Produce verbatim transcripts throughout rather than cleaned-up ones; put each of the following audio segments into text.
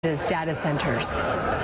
data centers.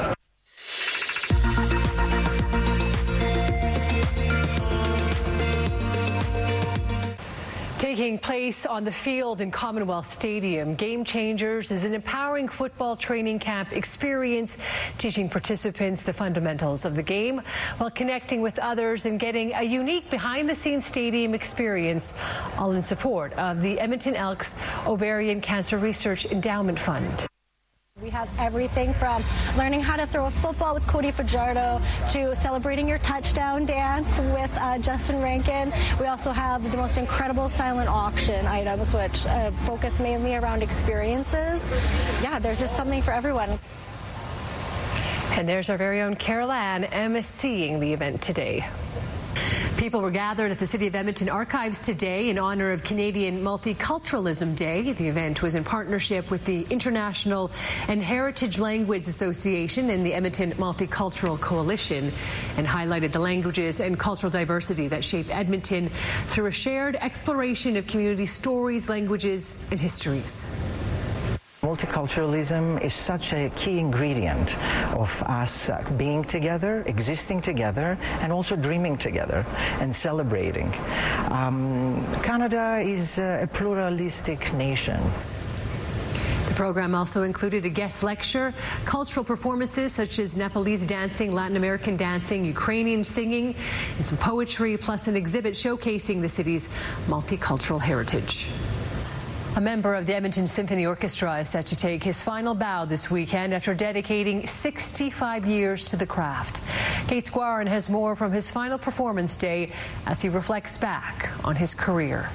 Taking place on the field in Commonwealth Stadium, Game Changers is an empowering football training camp experience, teaching participants the fundamentals of the game while connecting with others and getting a unique behind-the-scenes stadium experience, all in support of the Edmonton Elks Ovarian Cancer Research Endowment Fund. We have everything from learning how to throw a football with Cody Fajardo to celebrating your touchdown dance with uh, Justin Rankin. We also have the most incredible silent auction items, which uh, focus mainly around experiences. Yeah, there's just something for everyone. And there's our very own Carol Ann emceeing the event today. People were gathered at the City of Edmonton Archives today in honor of Canadian Multiculturalism Day. The event was in partnership with the International and Heritage Language Association and the Edmonton Multicultural Coalition, and highlighted the languages and cultural diversity that shape Edmonton through a shared exploration of community stories, languages, and histories. Multiculturalism is such a key ingredient of us being together, existing together, and also dreaming together and celebrating. Um, Canada is a pluralistic nation. The program also included a guest lecture, cultural performances such as Nepalese dancing, Latin American dancing, Ukrainian singing, and some poetry, plus an exhibit showcasing the city's multicultural heritage. A member of the Edmonton Symphony Orchestra is set to take his final bow this weekend after dedicating sixty-five years to the craft. Kate Squarin has more from his final performance day as he reflects back on his career.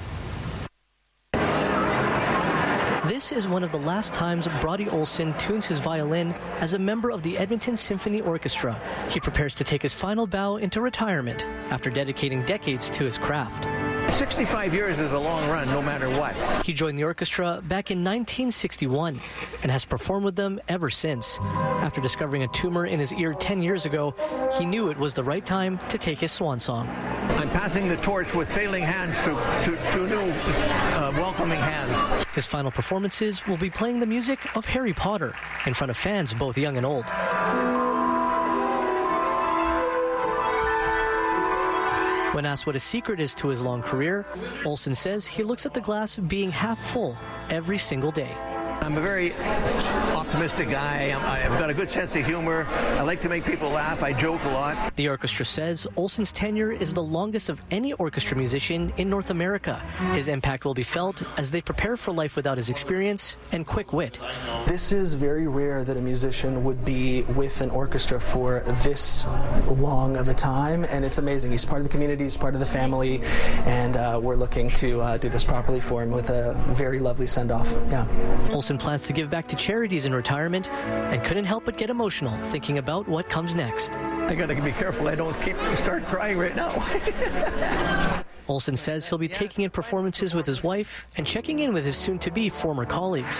This is one of the last times Brodie Olson tunes his violin as a member of the Edmonton Symphony Orchestra. He prepares to take his final bow into retirement after dedicating decades to his craft. sixty-five years is a long run, no matter what. He joined the orchestra back in nineteen sixty-one and has performed with them ever since. After discovering a tumor in his ear ten years ago, he knew it was the right time to take his swan song. I'm passing the torch with failing hands to, to, to new uh, welcoming hands. His final performances will be playing the music of Harry Potter in front of fans both young and old. When asked what his secret is to his long career, Olson says he looks at the glass being half full every single day. I'm a very optimistic guy. I've got a good sense of humor. I like to make people laugh. I joke a lot. The orchestra says Olson's tenure is the longest of any orchestra musician in North America. His impact will be felt as they prepare for life without his experience and quick wit. This is very rare that a musician would be with an orchestra for this long of a time, and it's amazing. He's part of the community, he's part of the family, and uh, we're looking to uh, do this properly for him with a very lovely send-off. Yeah. Olson plans to give back to charities in retirement and couldn't help but get emotional thinking about what comes next. I gotta be careful I don't keep start crying right now. Olson says he'll be taking in performances with his wife and checking in with his soon-to-be former colleagues.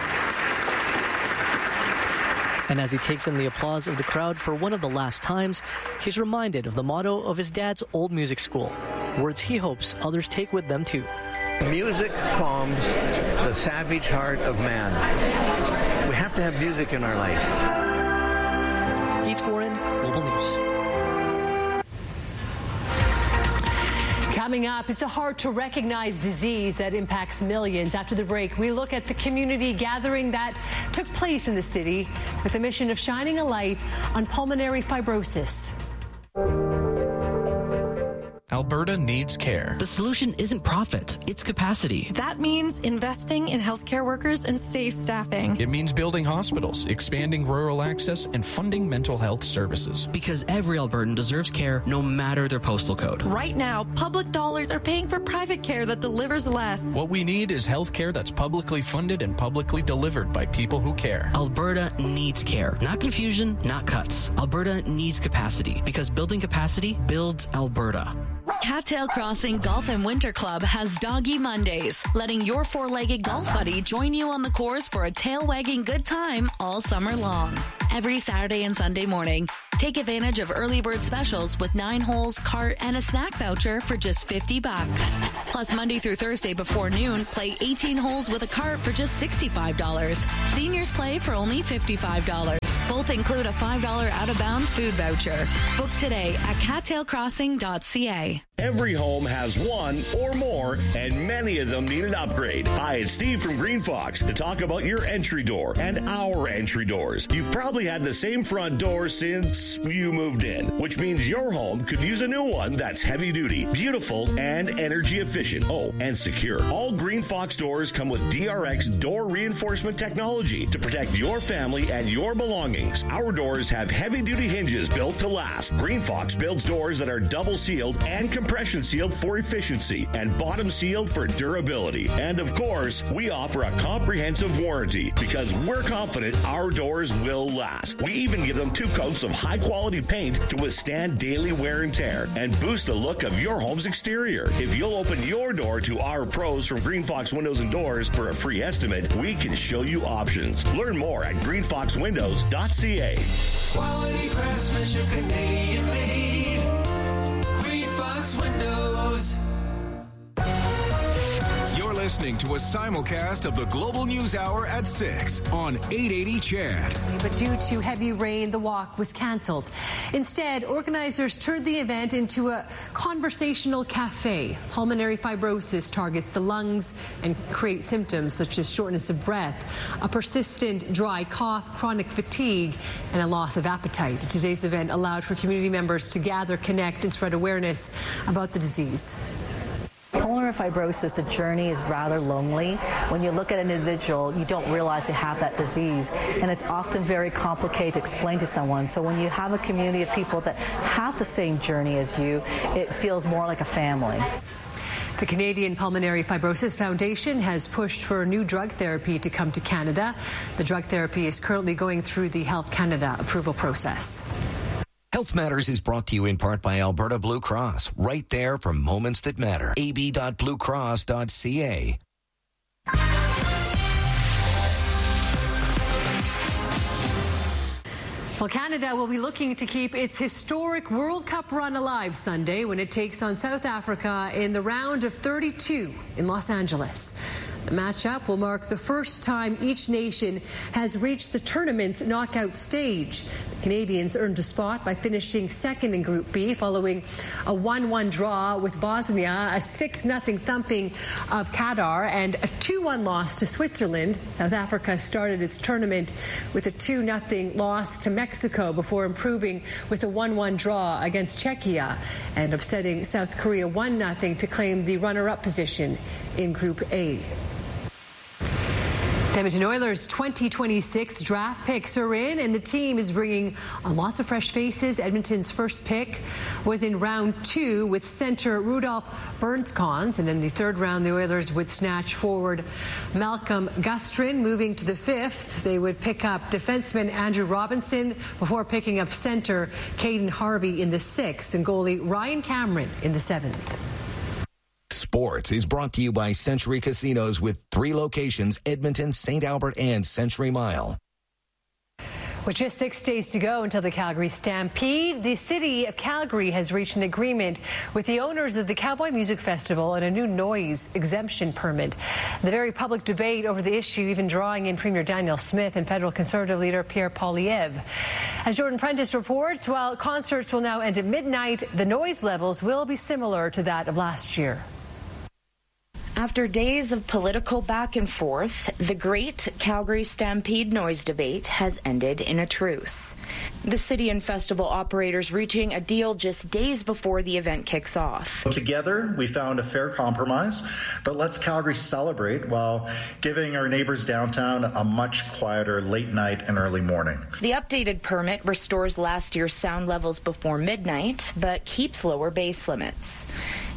And as he takes in the applause of the crowd for one of the last times, he's reminded of the motto of his dad's old music school, words he hopes others take with them too. Music calms the savage heart of man. We have to have music in our life. Kate Squarin, Global News. Coming up, it's a hard-to-recognize disease that impacts millions. After the break, we look at the community gathering that took place in the city with the mission of shining a light on pulmonary fibrosis. Alberta needs care. The solution isn't profit, it's capacity. That means investing in healthcare workers and safe staffing. It means building hospitals, expanding rural access, and funding mental health services. Because every Albertan deserves care, no matter their postal code. Right now, public dollars are paying for private care that delivers less. What we need is health care that's publicly funded and publicly delivered by people who care. Alberta needs care. Not confusion, not cuts. Alberta needs capacity, because building capacity builds Alberta. Cattail Crossing Golf and Winter Club has Doggy Mondays, letting your four-legged golf buddy join you on the course for a tail-wagging good time all summer long. Every Saturday and Sunday morning, Take advantage of early bird specials with nine holes, cart, and a snack voucher for just fifty bucks. Plus, Monday through Thursday before noon, play eighteen holes with a cart for just sixty-five dollars. Seniors play for only fifty-five dollars. Both include a five dollars out-of-bounds food voucher. Book today at cattail crossing dot c a. Every home has one or more, and many of them need an upgrade. Hi, it's Steve from Green Fox to talk about your entry door and our entry doors. You've probably had the same front door since you moved in, which means your home could use a new one that's heavy duty, beautiful, and energy efficient. Oh, and secure. All Green Fox doors come with D R X door reinforcement technology to protect your family and your belongings. Our doors have heavy duty hinges built to last. Green Fox builds doors that are double sealed and compression sealed for efficiency and bottom sealed for durability. And of course, we offer a comprehensive warranty because we're confident our doors will last. We even give them two coats of high quality paint to withstand daily wear and tear and boost the look of your home's exterior. If you'll open your door to our pros from Green Fox Windows and Doors for a free estimate, we can show you options. Learn more at green fox windows dot c a. Quality craftsmanship, Canadian made. Green Fox Windows. You're listening to a simulcast of the Global News Hour at six on eight eighty C H E D. But due to heavy rain, the walk was cancelled. Instead, organizers turned the event into a conversational cafe. Pulmonary fibrosis targets the lungs and creates symptoms such as shortness of breath, a persistent dry cough, chronic fatigue, and a loss of appetite. Today's event allowed for community members to gather, connect, and spread awareness about the disease. Pulmonary fibrosis, the journey is rather lonely. When you look at an individual, you don't realize they have that disease, and it's often very complicated to explain to someone. So when you have a community of people that have the same journey as you, it feels more like a family. The Canadian Pulmonary Fibrosis Foundation has pushed for a new drug therapy to come to Canada. The drug therapy is currently going through the Health Canada approval process. Health Matters is brought to you in part by Alberta Blue Cross, right there for moments that matter. a b dot blue cross dot c a. Well, Canada will be looking to keep its historic World Cup run alive Sunday when it takes on South Africa in the round of thirty-two in Los Angeles. The matchup will mark the first time each nation has reached the tournament's knockout stage. The Canadians earned a spot by finishing second in Group B following a one one draw with Bosnia, a six nothing thumping of Qatar, and a two one loss to Switzerland. South Africa started its tournament with a two nothing loss to Mexico before improving with a one one draw against Czechia and upsetting South Korea one nothing to claim the runner-up position in Group A. The Edmonton Oilers' twenty twenty-six draft picks are in, and the team is bringing on lots of fresh faces. Edmonton's first pick was in round two with center Rudolph Burnskons, and in the third round, the Oilers would snatch forward Malcolm Gustrin. Moving to the fifth, they would pick up defenseman Andrew Robinson before picking up center Caden Harvey in the sixth and goalie Ryan Cameron in the seventh. Sports is brought to you by Century Casinos with three locations, Edmonton, Saint Albert, and Century Mile. With just six days to go until the Calgary Stampede, the city of Calgary has reached an agreement with the owners of the Cowboy Music Festival on a new noise exemption permit. The very public debate over the issue even drawing in Premier Danielle Smith and federal Conservative leader Pierre Poilievre. As Jordan Prentice reports, while concerts will now end at midnight, the noise levels will be similar to that of last year. After days of political back and forth, the great Calgary Stampede noise debate has ended in a truce. The city and festival operators reaching a deal just days before the event kicks off. Together, we found a fair compromise that lets Calgary celebrate while giving our neighbors downtown a much quieter late night and early morning. The updated permit restores last year's sound levels before midnight, but keeps lower bass limits.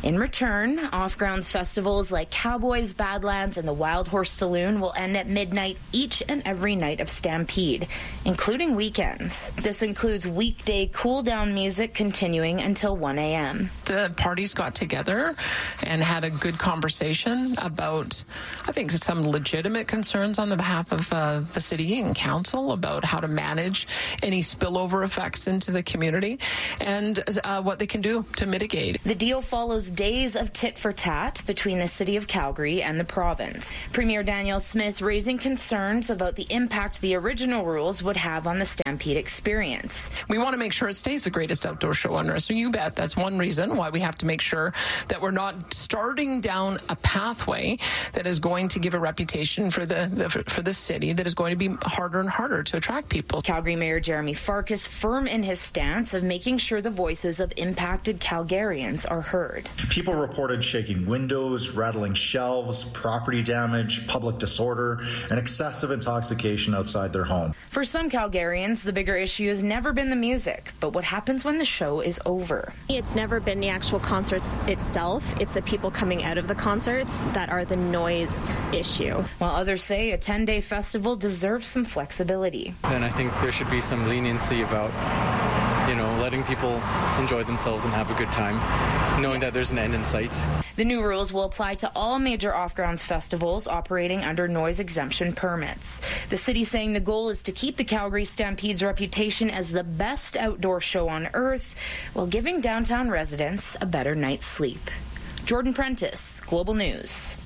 In return, off-grounds festivals like Cowboys, Badlands, and the Wild Horse Saloon will end at midnight each and every night of Stampede, including weekends. This includes weekday cool-down music continuing until one a.m. The parties got together and had a good conversation about, I think, some legitimate concerns on the behalf of uh, the city and council about how to manage any spillover effects into the community and uh, what they can do to mitigate. The deal follows days of tit-for-tat between the City of Calgary and the province. Premier Danielle Smith raising concerns about the impact the original rules would have on the Stampede experience. We want to make sure it stays the greatest outdoor show on earth. So you bet that's one reason why we have to make sure that we're not starting down a pathway that is going to give a reputation for the, the for the city that is going to be harder and harder to attract people. Calgary Mayor Jeremy Farkas firm in his stance of making sure the voices of impacted Calgarians are heard. People reported shaking windows, rattling shelves, property damage, public disorder, and excessive intoxication outside their home. For some Calgarians, the bigger issue has never been the music, but what happens when the show is over. It's never been the actual concerts itself. It's the people coming out of the concerts that are the noise issue. While others say a ten-day festival deserves some flexibility. And I think there should be some leniency about, you know, letting people enjoy themselves and have a good time, knowing that there's an end in sight. The new rules will apply to all major off-grounds festivals operating under noise exemption permits. The city saying the goal is to keep the Calgary Stampede's reputation as the best outdoor show on earth while giving downtown residents a better night's sleep. Jordan Prentice, Global News.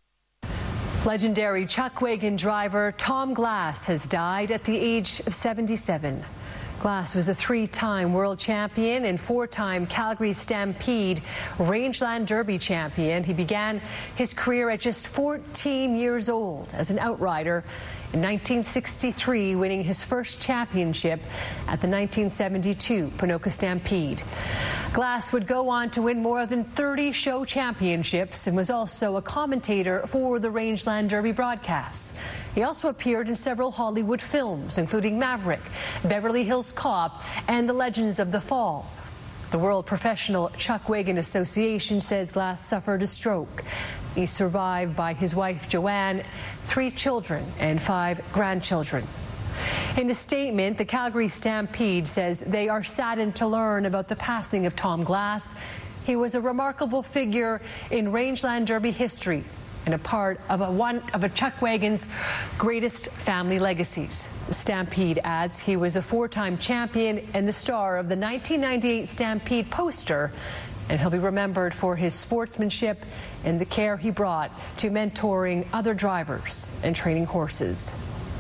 Legendary chuck wagon driver Tom Glass has died at the age of seventy-seven. Glass was a three-time world champion and four-time Calgary Stampede Rangeland Derby champion. He began his career at just fourteen years old as an outrider in nineteen sixty-three, winning his first championship at the nineteen seventy-two Ponoka Stampede. Glass would go on to win more than thirty show championships and was also a commentator for the Rangeland Derby broadcasts. He also appeared in several Hollywood films, including Maverick, Beverly Hills Cop, and The Legends of the Fall. The World Professional Chuck Wagon Association says Glass suffered a stroke. He's survived by his wife, Joanne, three children, and five grandchildren. In a statement, the Calgary Stampede says they are saddened to learn about the passing of Tom Glass. He was a remarkable figure in Rangeland Derby history and a part of a one of a chuck wagon's greatest family legacies. The Stampede adds he was a four-time champion and the star of the nineteen ninety-eight Stampede poster, and he'll be remembered for his sportsmanship and the care he brought to mentoring other drivers and training horses.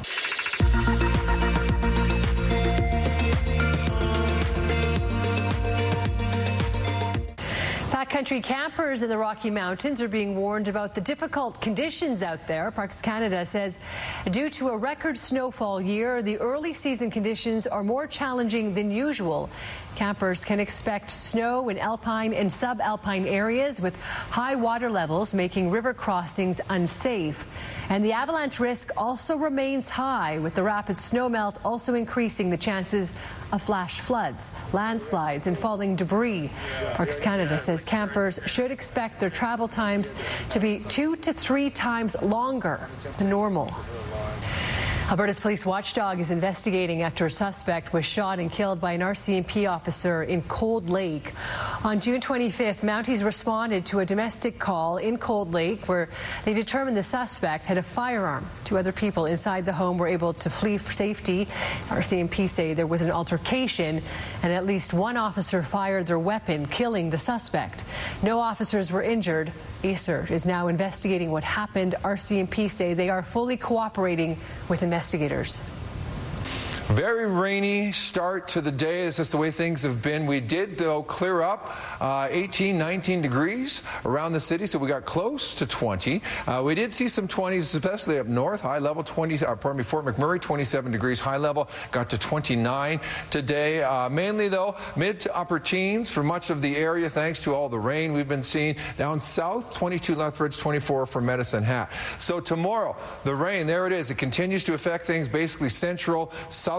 Backcountry campers in the Rocky Mountains are being warned about the difficult conditions out there. Parks Canada says due to a record snowfall year, the early season conditions are more challenging than usual. Campers can expect snow in alpine and subalpine areas with high water levels, making river crossings unsafe. And the avalanche risk also remains high, with the rapid snowmelt also increasing the chances of flash floods, landslides, and falling debris. Parks Canada says campers should expect their travel times to be two to three times longer than normal. Alberta's police watchdog is investigating after a suspect was shot and killed by an R C M P officer in Cold Lake. On June twenty-fifth, Mounties responded to a domestic call in Cold Lake where they determined the suspect had a firearm. Two other people inside the home were able to flee for safety. R C M P say there was an altercation and at least one officer fired their weapon, killing the suspect. No officers were injured. A C E R T is now investigating what happened. R C M P say they are fully cooperating with investigators. Very rainy start to the day. This is the way things have been. We did, though, clear up uh, eighteen, nineteen degrees around the city, so we got close to twenty. Uh, we did see some twenties, especially up north. High level, twenty, uh, pardon me, Fort McMurray, twenty-seven degrees. High level got to twenty-nine today. Uh, mainly, though, mid to upper teens for much of the area, thanks to all the rain we've been seeing. Down south, twenty-two Lethbridge, twenty-four for Medicine Hat. So tomorrow, the rain, there it is. It continues to affect things basically central, southern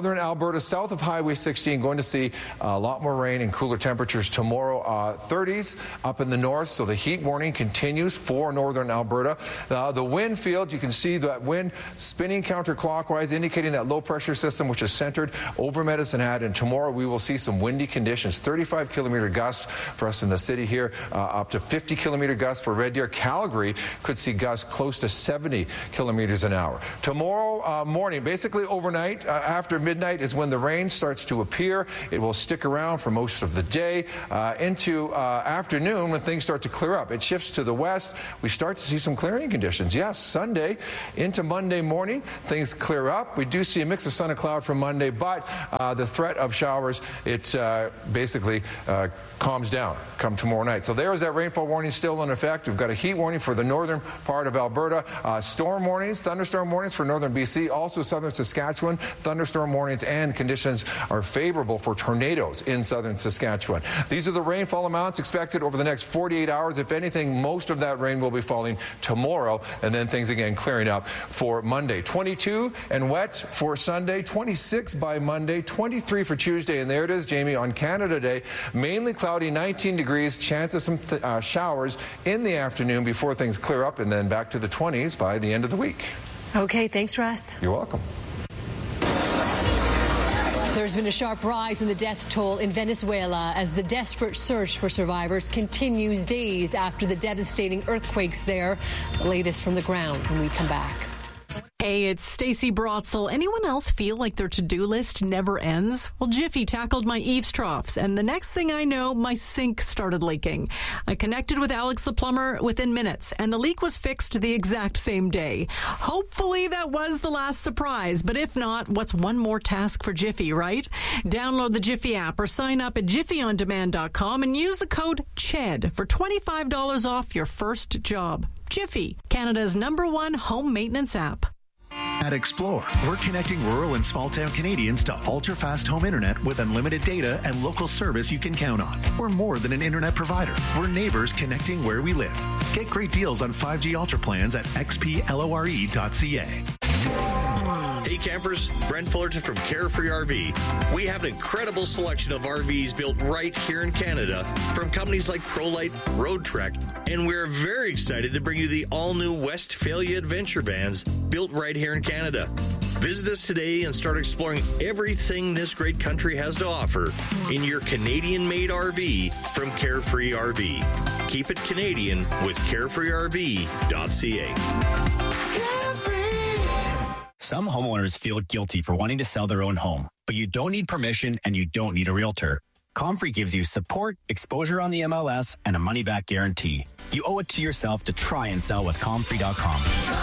southern Alberta, south of Highway sixteen, going to see a lot more rain and cooler temperatures tomorrow. Uh, thirties up in the north, so the heat warning continues for northern Alberta. Uh, the wind field, you can see that wind spinning counterclockwise, indicating that low pressure system which is centered over Medicine Hat. And tomorrow we will see some windy conditions, thirty-five kilometer gusts for us in the city here, uh, up to fifty kilometer gusts for Red Deer. Calgary could see gusts close to seventy kilometers an hour. Tomorrow uh, morning, basically overnight, uh, after midnight is when the rain starts to appear. It will stick around for most of the day uh, into uh, afternoon when things start to clear up. It shifts to the west. We start to see some clearing conditions. Yes, Sunday into Monday morning, things clear up. We do see a mix of sun and cloud for Monday, but uh, the threat of showers, it uh, basically uh, calms down come tomorrow night. So there is that rainfall warning still in effect. We've got a heat warning for the northern part of Alberta, uh, storm warnings, thunderstorm warnings for northern B C, also southern Saskatchewan, thunderstorm warnings, and conditions are favorable for tornadoes in southern Saskatchewan. These are the rainfall amounts expected over the next forty-eight hours. If anything, most of that rain will be falling tomorrow, and then things again clearing up for Monday. twenty-two and wet for Sunday, twenty-six by Monday, twenty-three for Tuesday, and there it is, Jamie, on Canada Day, mainly cloudy, nineteen degrees, chance of some th- uh, showers in the afternoon before things clear up, and then back to the twenties by the end of the week. Okay, thanks, Russ. You're welcome. There's been a sharp rise in the death toll in Venezuela as the desperate search for survivors continues days after the devastating earthquakes there. The latest from the ground when we come back. Hey, it's Stacey Brotzel. Anyone else feel like their to-do list never ends? Well, Jiffy tackled my eaves troughs, and the next thing I know, my sink started leaking. I connected with Alex the plumber within minutes, and the leak was fixed the exact same day. Hopefully that was the last surprise, but if not, what's one more task for Jiffy, right? Download the Jiffy app or sign up at jiffy on demand dot com and use the code C H E D for twenty-five dollars off your first job. Jiffy, Canada's number one home maintenance app. At Explore, we're connecting rural and small-town Canadians to ultra-fast home internet with unlimited data and local service you can count on. We're more than an internet provider. We're neighbors connecting where we live. Get great deals on five G Ultra plans at x p lore dot c a. Hey campers, Brent Fullerton from Carefree R V. We have an incredible selection of R Vs built right here in Canada from companies like ProLite, Roadtrek, and we're very excited to bring you the all-new Westphalia Adventure Vans built right here in Canada. Visit us today and start exploring everything this great country has to offer in your Canadian-made R V from Carefree R V. Keep it Canadian with carefree r v dot c a. Some homeowners feel guilty for wanting to sell their own home, but you don't need permission and you don't need a realtor. Comfrey gives you support, exposure on the M L S, and a money-back guarantee. You owe it to yourself to try and sell with comfrey dot com.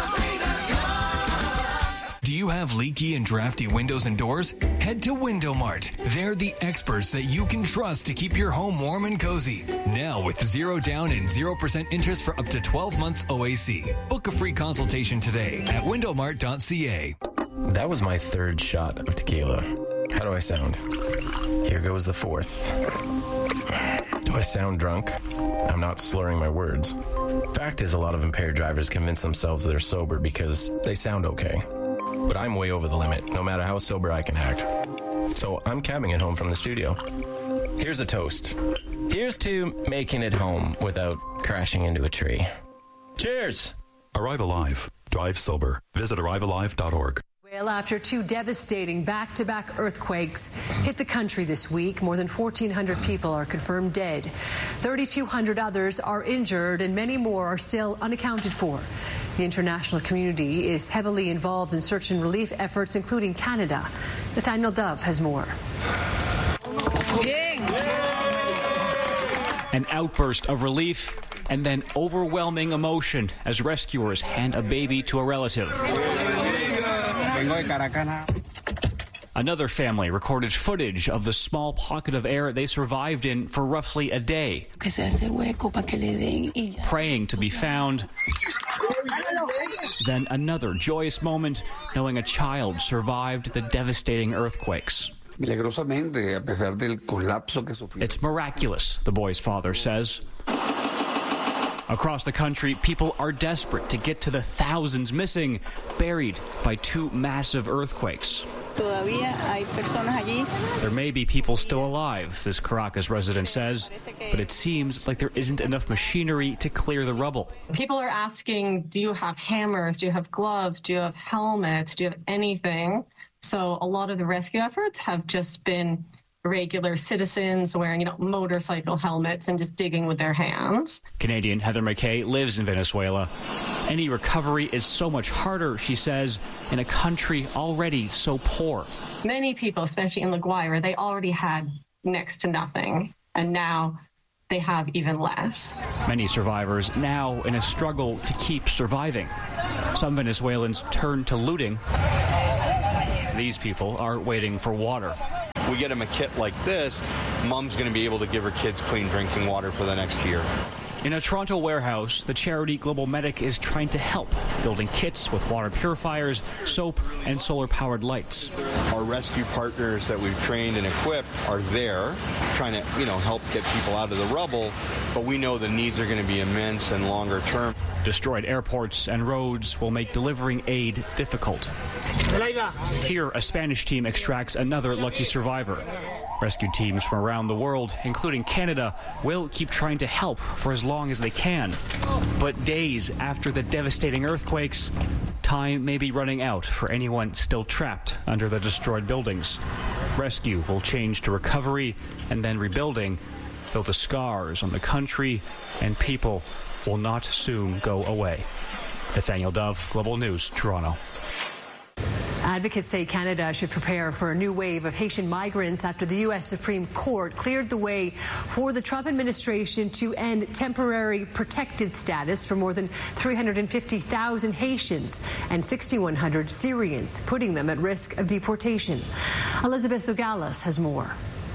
Do you have leaky and drafty windows and doors? Head to Window Mart. They're the experts that you can trust to keep your home warm and cozy. Now with zero down and zero percent interest for up to twelve months O A C. Book a free consultation today at window mart dot c a. That was my third shot of tequila. How do I sound? Here goes the fourth. Do I sound drunk? I'm not slurring my words. Fact is, a lot of impaired drivers convince themselves they're sober because they sound okay. But I'm way over the limit, no matter how sober I can act. So I'm cabbing it home from the studio. Here's a toast. Here's to making it home without crashing into a tree. Cheers! Arrive Alive. Drive sober. Visit arrive alive dot org. Well, after two devastating back-to-back earthquakes hit the country this week, more than fourteen hundred people are confirmed dead. thirty-two hundred others are injured, and many more are still unaccounted for. The international community is heavily involved in search and relief efforts, including Canada. Nathaniel Dove has more. An outburst of relief and then overwhelming emotion as rescuers hand a baby to a relative. Another family recorded footage of the small pocket of air they survived in for roughly a day, praying to be found. Then another joyous moment, knowing a child survived the devastating earthquakes. It's miraculous, the boy's father says. Across the country, people are desperate to get to the thousands missing, buried by two massive earthquakes. There may be people still alive, this Caracas resident says, but it seems like there isn't enough machinery to clear the rubble. People are asking, do you have hammers? Do you have gloves? Do you have helmets? Do you have anything? So a lot of the rescue efforts have just been regular citizens wearing, you know, motorcycle helmets and just digging with their hands. Canadian Heather McKay lives in Venezuela. Any recovery is so much harder, she says, in a country already so poor. Many people, especially in La Guaira, they already had next to nothing, and now they have even less. Many survivors now in a struggle to keep surviving. Some Venezuelans turn to looting. These people are waiting for water. We get them a kit like this, mom's going to be able to give her kids clean drinking water for the next year. In a Toronto warehouse, the charity Global Medic is trying to help, building kits with water purifiers, soap, and solar-powered lights. Our rescue partners that we've trained and equipped are there, trying to, you know, help get people out of the rubble, but we know the needs are going to be immense and longer term. Destroyed airports and roads will make delivering aid difficult. Here, a Spanish team extracts another lucky survivor. Rescue teams from around the world, including Canada, will keep trying to help for as long as they can. But days after the devastating earthquakes, time may be running out for anyone still trapped under the destroyed buildings. Rescue will change to recovery and then rebuilding, though the scars on the country and people will not soon go away. Nathaniel Dove, Global News, Toronto. Advocates say Canada should prepare for a new wave of Haitian migrants after the U S Supreme Court cleared the way for the Trump administration to end temporary protected status for more than three hundred fifty thousand Haitians and six thousand one hundred Syrians, putting them at risk of deportation. Elizabeth Zogalis has more.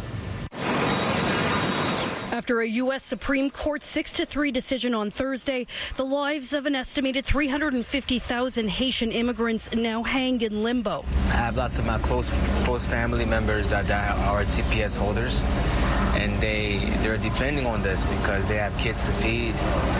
After a U S Supreme Court six to three decision on Thursday, the lives of an estimated three hundred fifty thousand Haitian immigrants now hang in limbo. I have lots of my close close family members that are T P S holders, and they, they're depending on this because they have kids to feed,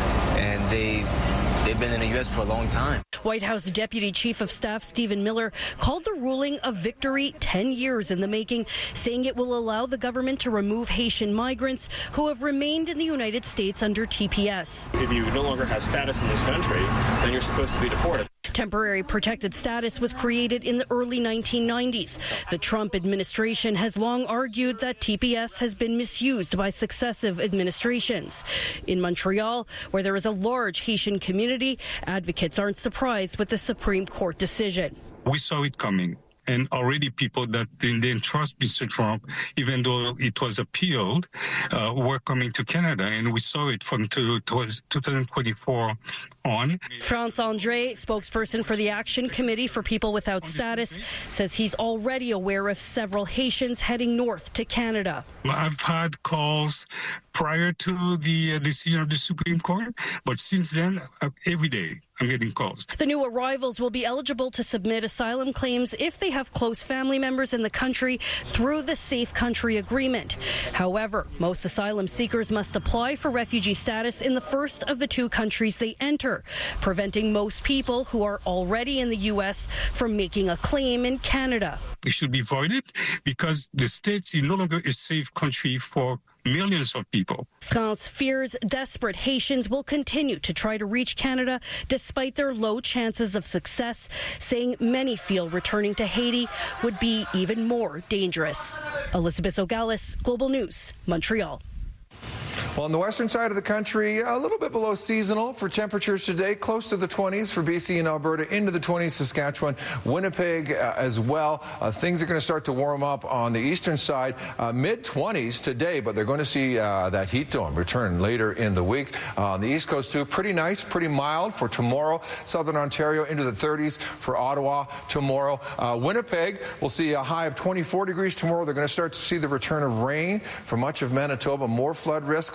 and they, they've been in the U S for a long time. White House Deputy Chief of Staff Stephen Miller called the ruling a victory ten years in the making, saying it will allow the government to remove Haitian migrants who have remained in the United States under T P S. If you no longer have status in this country, then you're supposed to be deported. Temporary protected status was created in the early nineteen nineties. The Trump administration has long argued that T P S has been misused by successive administrations. In Montreal, where there is a large Haitian community, advocates aren't surprised with the Supreme Court decision. We saw it coming. And already people that didn't trust Mister Trump, even though it was appealed, uh, were coming to Canada. And we saw it from two, twenty twenty-four on. France Andre, spokesperson for the Action Committee for People Without Status, says he's already aware of several Haitians heading north to Canada. I've had calls prior to the uh, decision of the Supreme Court, but since then, uh, every day, I'm getting calls. The new arrivals will be eligible to submit asylum claims if they have close family members in the country through the Safe Country Agreement. However, most asylum seekers must apply for refugee status in the first of the two countries they enter, preventing most people who are already in the U S from making a claim in Canada. It should be voided because the States is no longer a safe country for millions of people. France fears desperate Haitians will continue to try to reach Canada despite their low chances of success, saying many feel returning to Haiti would be even more dangerous. Elizabeth Zogalis, Global News, Montreal. Well, on the western side of the country, a little bit below seasonal for temperatures today, close to the twenties for B C and Alberta, into the twenties, Saskatchewan, Winnipeg uh, as well. Uh, things are going to start to warm up on the eastern side, uh, mid twenties today, but they're going to see uh, that heat dome return later in the week. Uh, on the east coast, too, pretty nice, pretty mild for tomorrow. Southern Ontario into the thirties for Ottawa tomorrow. Uh, Winnipeg will see a high of twenty-four degrees tomorrow. They're going to start to see the return of rain for much of Manitoba, more flood risks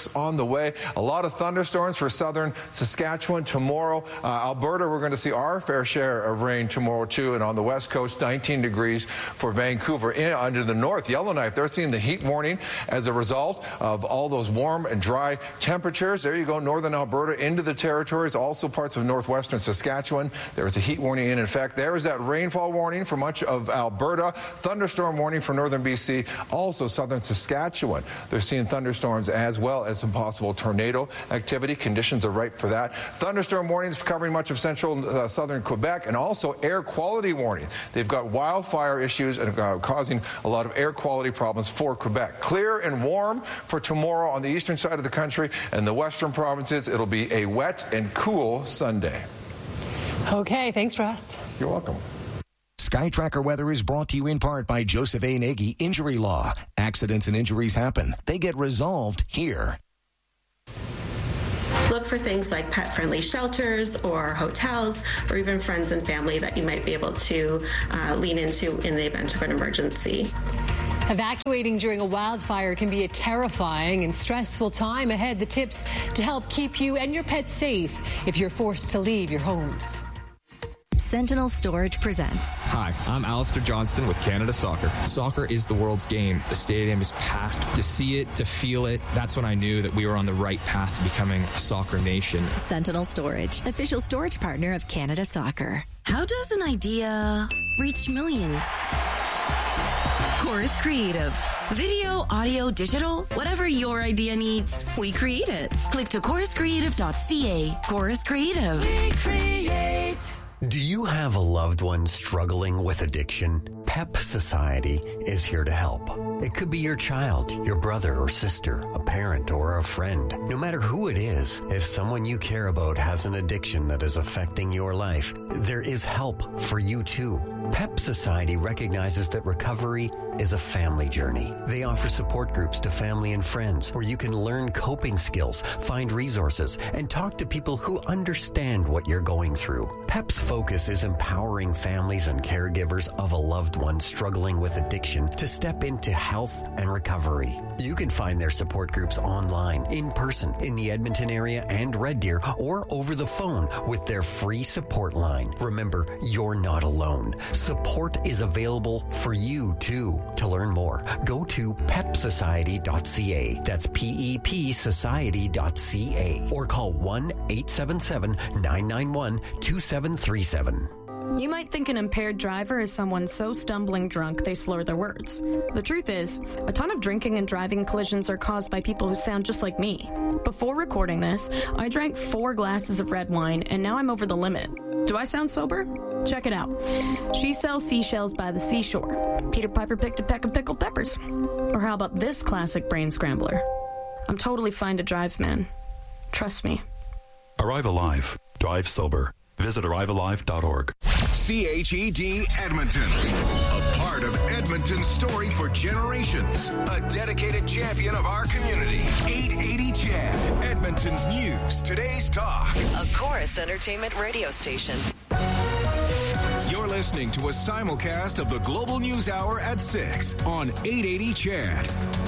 on the way. A lot of thunderstorms for southern Saskatchewan tomorrow. Uh, Alberta, we're going to see our fair share of rain tomorrow, too. And on the west coast, nineteen degrees for Vancouver. In under the north, Yellowknife, they're seeing the heat warning as a result of all those warm and dry temperatures. There you go, northern Alberta into the territories, also parts of northwestern Saskatchewan. There is a heat warning in effect. There is that rainfall warning for much of Alberta. Thunderstorm warning for northern B C, also southern Saskatchewan. They're seeing thunderstorms as well as some possible tornado activity. Conditions are ripe for that. Thunderstorm warnings covering much of central uh, southern Quebec, and also air quality warning. They've got wildfire issues and uh, causing a lot of air quality problems for Quebec. Clear and warm for tomorrow on the eastern side of the country and the western provinces. It'll be a wet and cool Sunday. Okay, thanks, Russ. You're welcome. SkyTracker weather is brought to you in part by Joseph A. Nagy Injury Law. Accidents and injuries happen. They get resolved here. Look for things like pet-friendly shelters or hotels or even friends and family that you might be able to uh, lean into in the event of an emergency. Evacuating during a wildfire can be a terrifying and stressful time ahead. The tips to help keep you and your pets safe if you're forced to leave your homes. Sentinel Storage presents. Hi, I'm Alistair Johnston with Canada Soccer. Soccer is the world's game. The stadium is packed. To see it, to feel it, that's when I knew that we were on the right path to becoming a soccer nation. Sentinel Storage, official storage partner of Canada Soccer. How does an idea reach millions? Chorus Creative. Video, audio, digital, whatever your idea needs, we create it. Click to chorus creative dot c a. Chorus Creative. We create. Do you have a loved one struggling with addiction? PEP Society is here to help. It could be your child, your brother or sister, a parent or a friend. No matter who it is, if someone you care about has an addiction that is affecting your life, there is help for you too. PEP Society recognizes that recovery is a family journey. They offer support groups to family and friends where you can learn coping skills, find resources, and talk to people who understand what you're going through. PEP's focus is empowering families and caregivers of a loved one struggling with addiction to step into health and recovery. You can find their support groups online, in person, in the Edmonton area and Red Deer, or over the phone with their free support line. Remember, you're not alone. Support is available for you too. To learn more, go to pep society dot c a. That's P E P society dot c a. Or call one eight seven seven, nine nine one, two seven three seven. You might think an impaired driver is someone so stumbling drunk they slur their words. The truth is, a ton of drinking and driving collisions are caused by people who sound just like me. Before recording this, I drank four glasses of red wine, and now I'm over the limit. Do I sound sober? Check it out. She sells seashells by the seashore. Peter Piper picked a peck of pickled peppers. Or how about this classic brain scrambler? I'm totally fine to drive, man. Trust me. Arrive alive. Drive sober. Visit arrive alive dot org. C H E D Edmonton. A part of Edmonton's story for generations. A dedicated champion of our community. eight eighty C H E D. Edmonton's news. Today's talk. A Chorus Entertainment radio station. You're listening to a simulcast of the Global News Hour at six on eight eighty C H E D.